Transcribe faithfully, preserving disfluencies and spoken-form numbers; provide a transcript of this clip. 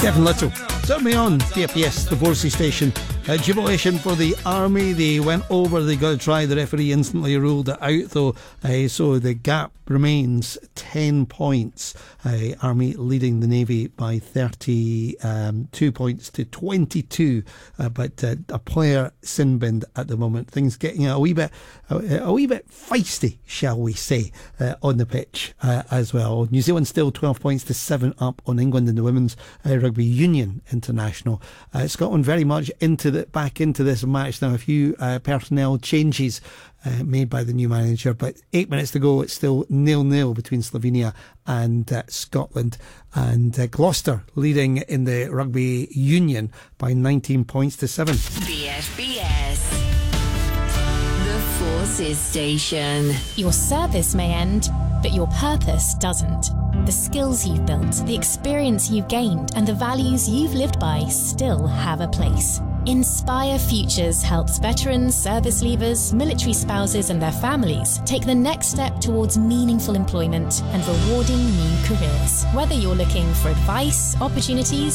Kevin Little. Certainly on D P S, the Vorsey station. Uh, jubilation for the Army. They went over, they got to try. The referee instantly ruled it out, though. Uh, so the gap remains ten points. Uh, Army leading the Navy by thirty-two points to twenty-two. Uh, but uh, a player sin binned at the moment. Things getting a wee bit, a, a wee bit feisty, shall we say, uh, on the pitch uh, as well. New Zealand still twelve points to seven up on England in the Women's uh, Rugby Union International. Uh, Scotland very much into the, back into this match now. A few uh, personnel changes uh, made by the new manager, but eight minutes to go. It's still nil-nil between Slovenia and uh, Scotland, and uh, Gloucester leading in the Rugby Union by nineteen points to seven. B F B S, the Forces Station. Your service may end, but your purpose doesn't. The skills you've built, the experience you've gained, and the values you've lived by still have a place. Inspire Futures helps veterans, service leavers, military spouses and their families take the next step towards meaningful employment and rewarding new careers. Whether you're looking for advice, opportunities,